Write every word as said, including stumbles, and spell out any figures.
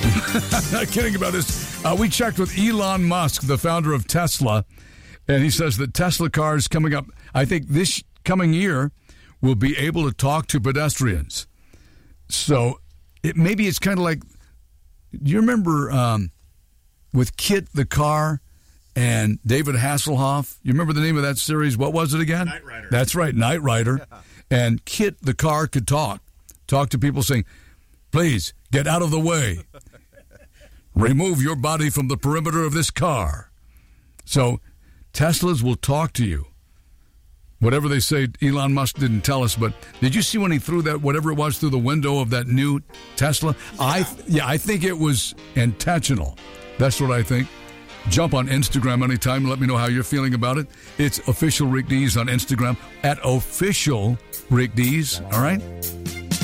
Not kidding about this. Uh, we checked with Elon Musk, the founder of Tesla, and he says that Tesla cars coming up, I think this coming year, will be able to talk to pedestrians. So it, maybe it's kind of like, do you remember um, with Kit the car and David Hasselhoff? You remember the name of that series? What was it again? Knight Rider. That's right, Knight Rider. Yeah. And Kit the car could talk. Talk to people saying, please, get out of the way. Remove your body from the perimeter of this car. So Teslas will talk to you. Whatever they say, Elon Musk didn't tell us, but did you see when he threw that, whatever it was, through the window of that new Tesla? Yeah. I yeah, I think it was intentional. That's what I think. Jump on Instagram anytime and let me know how you're feeling about it. It's Official Rick Dees on Instagram, at Official Rick Dees, all right?